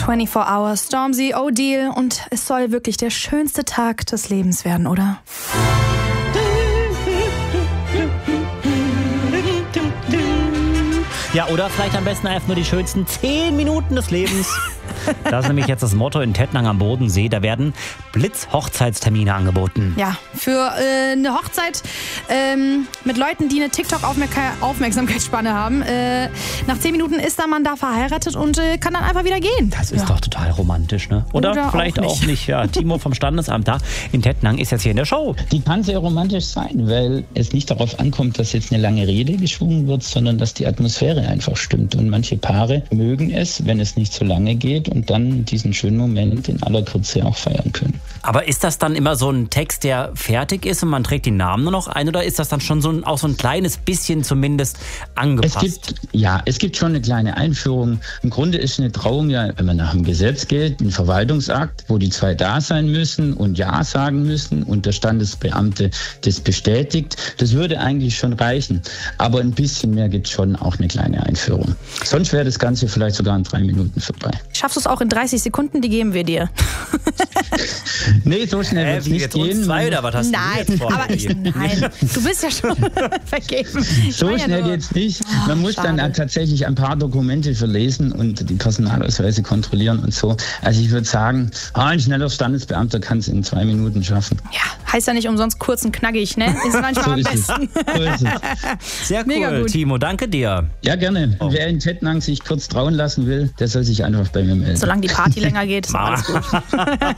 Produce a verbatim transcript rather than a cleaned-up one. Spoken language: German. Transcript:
vierundzwanzig Hours, Stormzy, O'Deal und es soll wirklich der schönste Tag des Lebens werden, oder? Ja, oder vielleicht am besten einfach nur die schönsten zehn Minuten des Lebens. Das ist nämlich jetzt das Motto in Tettnang am Bodensee. Da werden Blitz-Hochzeitstermine angeboten. Ja, für äh, eine Hochzeit ähm, mit Leuten, die eine TikTok-Aufmerksamkeitsspanne haben. Äh, nach zehn Minuten ist der Mann da verheiratet und äh, kann dann einfach wieder gehen. Das ist ja doch total romantisch, ne? Oder, Oder vielleicht auch nicht. auch nicht. Ja, Timo vom Standesamt da in Tettnang ist jetzt hier in der Show. Die kann sehr romantisch sein, weil es nicht darauf ankommt, dass jetzt eine lange Rede geschwungen wird, sondern dass die Atmosphäre einfach stimmt. Und manche Paare mögen es, wenn es nicht so lange geht und dann diesen schönen Moment in aller Kürze auch feiern können. Aber ist das dann immer so ein Text, der fertig ist und man trägt die Namen nur noch ein, oder ist das dann schon so ein, auch so ein kleines bisschen zumindest angepasst? Es gibt, ja, es gibt schon eine kleine Einführung. Im Grunde ist eine Trauung ja, wenn man nach dem Gesetz geht, ein Verwaltungsakt, wo die zwei da sein müssen und Ja sagen müssen und der Standesbeamte das bestätigt. Das würde eigentlich schon reichen. Aber ein bisschen mehr gibt es schon, auch eine kleine Einführung. Sonst wäre das Ganze vielleicht sogar in drei Minuten vorbei. Schaffst du es auch in dreißig Sekunden? Die geben wir dir. Nee, so schnell wird es äh, nicht jetzt gehen. Uns zwei, oder was hast nein, du jetzt aber ich, nein, du bist ja schon vergeben. So schnell ja geht's nicht. Man oh, muss schade. dann tatsächlich ein paar Dokumente verlesen und die Personalausweise kontrollieren und so. Also ich würde sagen, ein schneller Standesbeamter kann es in zwei Minuten schaffen. Ja, heißt ja nicht umsonst kurz und knackig, ne? Ist manchmal so am besten. So ist es. Sehr cool, Timo, danke dir. Ja, gerne. Oh. Wer in Tettnang sich kurz trauen lassen will, der soll sich einfach bei mir melden. Solange die Party länger geht, ist alles gut.